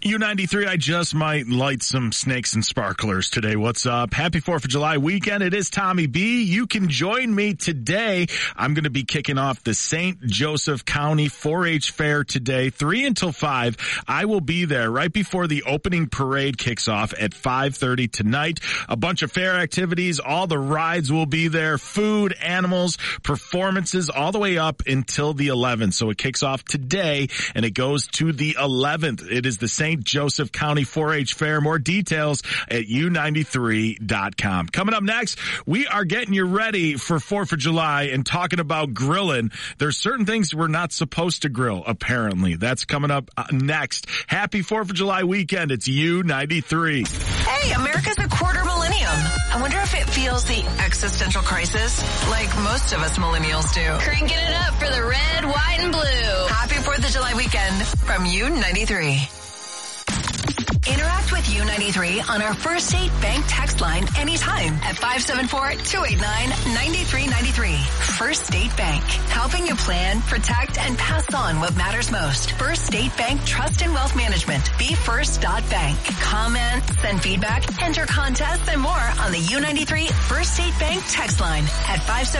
U93, I just might light some snakes and sparklers today. What's up? Happy 4th of July weekend. It is Tommy B. You can join me today. I'm going to be kicking off the St. Joseph County 4-H Fair today, 3 until 5. I will be there right before the opening parade kicks off at 5:30 tonight. A bunch of fair activities. All the rides will be there. Food, animals, performances, all the way up until the 11th. So it kicks off today and it goes to the 11th. It is the St. Joseph County 4-H Fair. More details at u93.com. Coming up next, we are getting you ready for 4th of July and talking about grilling. There's certain things we're not supposed to grill, apparently. That's coming up next. Happy 4th of July weekend. It's U93. Hey, America's a quarter millennium. I wonder if it feels the existential crisis like most of us millennials do. Cranking it up for the red, white, and blue. Happy 4th of July weekend from U93. Interact with U93 on our First Date Bank text line anytime at 574-289-9393. First Date Bank, helping you plan, protect, and pass on what matters most. First State Bank Trust and Wealth Management. BeFirst.bank. Comment, send feedback, enter contests, and more on the U93 First State Bank text line at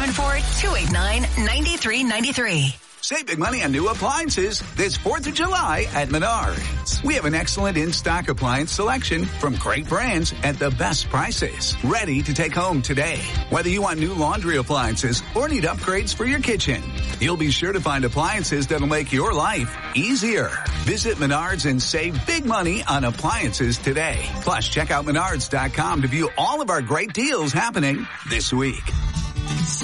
574-289-9393. Save big money on new appliances this 4th of July at Menards. We have an excellent in-stock appliance selection from great brands at the best prices. Ready to take home today. Whether you want new laundry appliances or need upgrades for your kitchen, you'll be sure to find appliances that'll make your life easier. Visit Menards and save big money on appliances today. Plus, check out Menards.com to view all of our great deals happening this week.